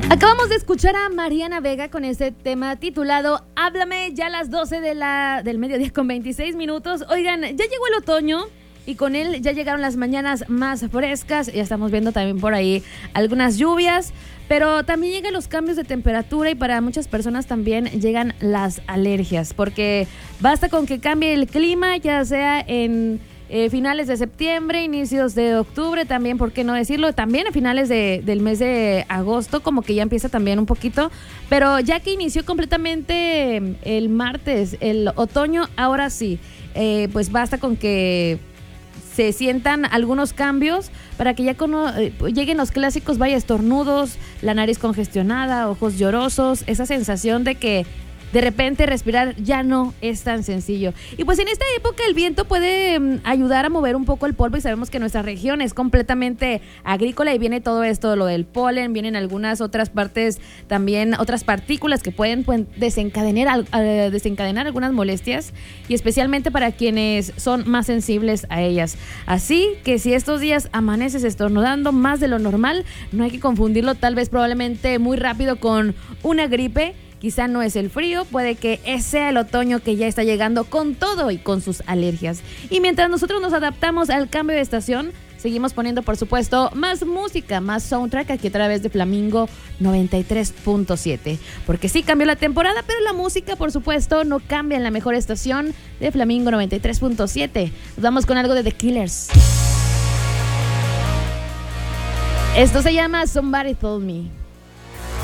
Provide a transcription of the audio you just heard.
Acabamos de escuchar a Mariana Vega con ese tema titulado Háblame, ya a las 12 del mediodía con 26 minutos. Oigan, ya llegó el otoño y con él ya llegaron las mañanas más frescas. Ya estamos viendo también por ahí algunas lluvias, pero también llegan los cambios de temperatura y para muchas personas también llegan las alergias, porque basta con que cambie el clima, ya sea en finales de septiembre, inicios de octubre, también, ¿por qué no decirlo? También a finales del mes de agosto, como que ya empieza también un poquito, pero ya que inició completamente el martes, el otoño, ahora sí, pues basta con que se sientan algunos cambios para que ya lleguen los clásicos, vaya, estornudos, la nariz congestionada, ojos llorosos, esa sensación de que de repente respirar ya no es tan sencillo. Y pues en esta época el viento puede ayudar a mover un poco el polvo y sabemos que nuestra región es completamente agrícola y viene todo esto, lo del polen, vienen algunas otras partes también, otras partículas que pueden desencadenar algunas molestias y especialmente para quienes son más sensibles a ellas. Así que si estos días amaneces estornudando más de lo normal, no hay que confundirlo tal vez probablemente muy rápido con una gripe. Quizá no es el frío, puede que sea el otoño que ya está llegando con todo y con sus alergias. Y mientras nosotros nos adaptamos al cambio de estación, seguimos poniendo, por supuesto, más música, más soundtrack aquí a través de Flamingo 93.7. Porque sí cambió la temporada, pero la música, por supuesto, no cambia en la mejor estación de Flamingo 93.7. Nos vamos con algo de The Killers. Esto se llama Somebody Told Me.